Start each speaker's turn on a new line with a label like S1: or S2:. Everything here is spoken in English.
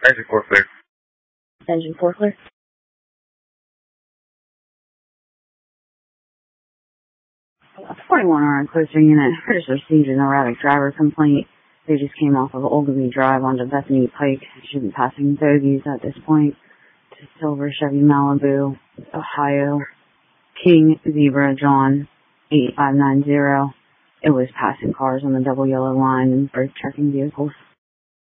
S1: Engine 4 clear.
S2: Engine 4 clear. A 41R closer unit. Just received an erratic driver complaint. They just came off of Oglebay Drive onto Bethany Pike. Should be passing bogeys at this point. To Silver Chevy Malibu, Ohio. King Zebra John 8590. It was passing cars on the double yellow line and brake checking vehicles.